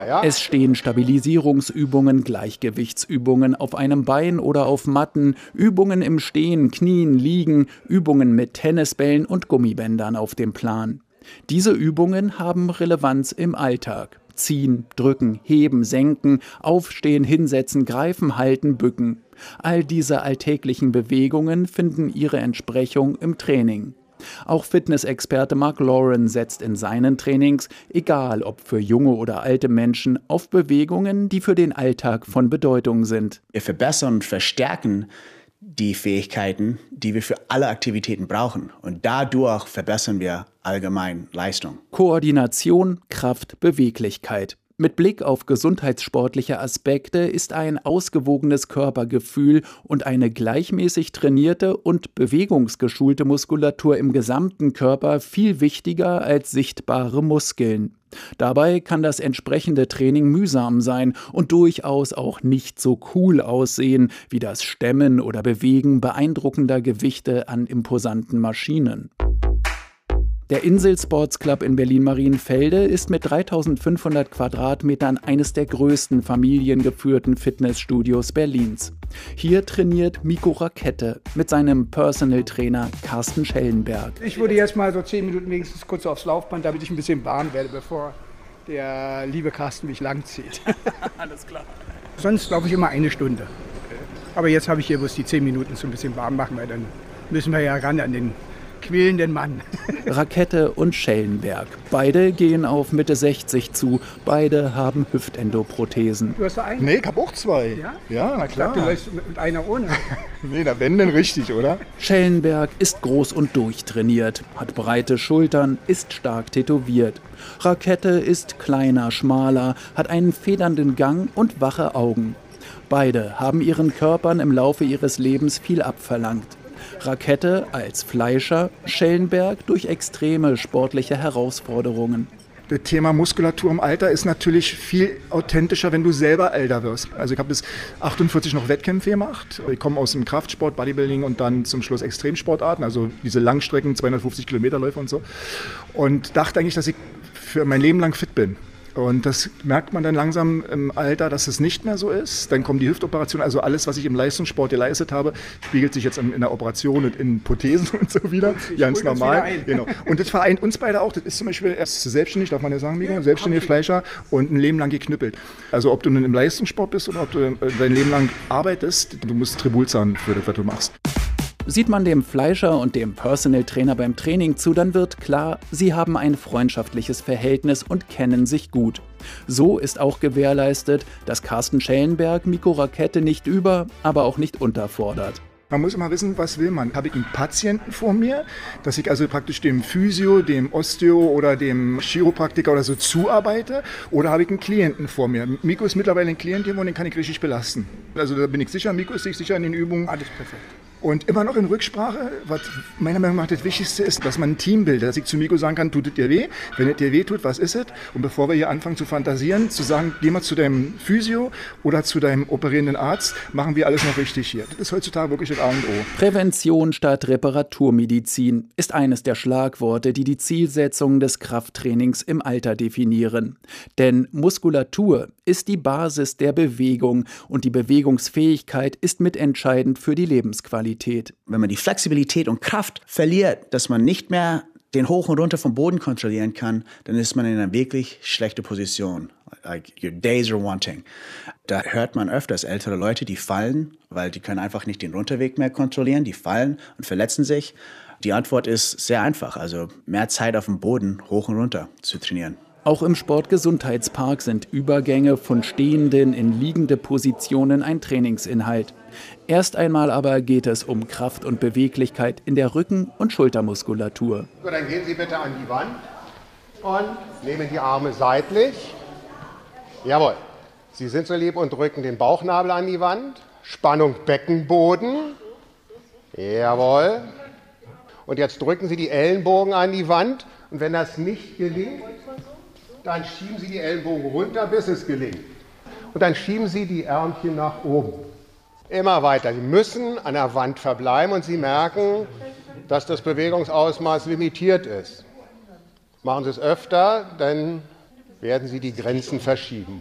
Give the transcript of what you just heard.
Ja. Es stehen Stabilisierungsübungen, Gleichgewichtsübungen auf einem Bein oder auf Matten, Übungen im Stehen, Knien, Liegen, Übungen mit Tennisbällen und Gummibändern auf dem Plan. Diese Übungen haben Relevanz im Alltag. Ziehen, drücken, heben, senken, aufstehen, hinsetzen, greifen, halten, bücken. All diese alltäglichen Bewegungen finden ihre Entsprechung im Training. Auch Fitnessexperte Mark Lauren setzt in seinen Trainings, egal ob für junge oder alte Menschen, auf Bewegungen, die für den Alltag von Bedeutung sind. Wir verbessern und verstärken die Fähigkeiten, die wir für alle Aktivitäten brauchen. Und dadurch verbessern wir allgemein Leistung. Koordination, Kraft, Beweglichkeit. Mit Blick auf gesundheitssportliche Aspekte ist ein ausgewogenes Körpergefühl und eine gleichmäßig trainierte und bewegungsgeschulte Muskulatur im gesamten Körper viel wichtiger als sichtbare Muskeln. Dabei kann das entsprechende Training mühsam sein und durchaus auch nicht so cool aussehen wie das Stemmen oder Bewegen beeindruckender Gewichte an imposanten Maschinen. Der Insel Sports Club in Berlin-Marienfelde ist mit 3.500 Quadratmetern eines der größten familiengeführten Fitnessstudios Berlins. Hier trainiert Mikko Rakette mit seinem Personal Trainer Carsten Schellenberg. Ich würde jetzt mal so 10 Minuten wenigstens kurz aufs Laufband, damit ich ein bisschen warm werde, bevor der liebe Carsten mich langzieht. Alles klar. Sonst laufe ich immer 1 Stunde. Aber jetzt habe ich hier bloß die 10 Minuten so ein bisschen warm machen, weil dann müssen wir ja ran an den quälenden Mann. Rakette und Schellenberg. Beide gehen auf Mitte 60 zu. Beide haben Hüftendoprothesen. Du hast da einen? Nee, ich hab auch 2. Ja? Ja, na klar. Ich dachte, du läufst mit einer ohne. Nee, da wenn denn richtig, oder? Schellenberg ist groß und durchtrainiert, hat breite Schultern, ist stark tätowiert. Rakette ist kleiner, schmaler, hat einen federnden Gang und wache Augen. Beide haben ihren Körpern im Laufe ihres Lebens viel abverlangt. Rakette als Fleischer, Schellenberg durch extreme sportliche Herausforderungen. Das Thema Muskulatur im Alter ist natürlich viel authentischer, wenn du selber älter wirst. Also ich habe bis 48 noch Wettkämpfe gemacht. Ich komme aus dem Kraftsport, Bodybuilding und dann zum Schluss Extremsportarten, also diese Langstrecken, 250 Kilometerläufe und so. Und dachte eigentlich, dass ich für mein Leben lang fit bin. Und das merkt man dann langsam im Alter, dass es nicht mehr so ist. Dann kommen die Hüftoperation, also alles, was ich im Leistungssport geleistet habe, spiegelt sich jetzt in der Operation und in Prothesen und so wieder. Ganz normal. Genau. Und das vereint uns beide auch. Das ist zum Beispiel erst selbstständig, darf man ja sagen, Miko, selbstständige Fleischer und ein Leben lang geknüppelt. Also ob du nun im Leistungssport bist oder ob du dein Leben lang arbeitest, du musst Tribut sein für das, was du machst. Sieht man dem Fleischer und dem Personal Trainer beim Training zu, dann wird klar, sie haben ein freundschaftliches Verhältnis und kennen sich gut. So ist auch gewährleistet, dass Carsten Schellenberg Mikko Rakette nicht aber auch nicht unterfordert. Man muss immer wissen, was will man. Habe ich einen Patienten vor mir, dass ich also praktisch dem Physio, dem Osteo oder dem Chiropraktiker oder so zuarbeite? Oder habe ich einen Klienten vor mir? Mikko ist mittlerweile ein Klient und den kann ich richtig belasten. Also da bin ich sicher, Mikko ist sich sicher in den Übungen. Alles perfekt. Und immer noch in Rücksprache, was meiner Meinung nach das Wichtigste ist, dass man ein Team bildet, dass ich zu Mikko sagen kann, tut es dir weh? Wenn es dir weh tut, was ist es? Und bevor wir hier anfangen zu fantasieren, zu sagen, geh mal zu deinem Physio oder zu deinem operierenden Arzt, machen wir alles noch richtig hier. Das ist heutzutage wirklich das A und O. Prävention statt Reparaturmedizin ist eines der Schlagworte, die die Zielsetzungen des Krafttrainings im Alter definieren. Denn Muskulatur ist die Basis der Bewegung und die Bewegungsfähigkeit ist mitentscheidend für die Lebensqualität. Wenn man die Flexibilität und Kraft verliert, dass man nicht mehr den Hoch und Runter vom Boden kontrollieren kann, dann ist man in einer wirklich schlechten Position. Like your days are wanting. Da hört man öfters ältere Leute, die fallen, weil die können einfach nicht den Runterweg mehr kontrollieren, die fallen und verletzen sich. Die Antwort ist sehr einfach, also mehr Zeit auf dem Boden hoch und runter zu trainieren. Auch im Sportgesundheitspark sind Übergänge von stehenden in liegende Positionen ein Trainingsinhalt. Erst einmal aber geht es um Kraft und Beweglichkeit in der Rücken- und Schultermuskulatur. So, dann gehen Sie bitte an die Wand und nehmen die Arme seitlich. Jawohl. Sie sind so lieb und drücken den Bauchnabel an die Wand. Spannung Beckenboden. Jawohl. Und jetzt drücken Sie die Ellenbogen an die Wand. Und wenn das nicht gelingt, dann schieben Sie die Ellenbogen runter, bis es gelingt. Und dann schieben Sie die Ärmchen nach oben. Immer weiter. Sie müssen an der Wand verbleiben und Sie merken, dass das Bewegungsausmaß limitiert ist. Machen Sie es öfter, dann werden Sie die Grenzen verschieben.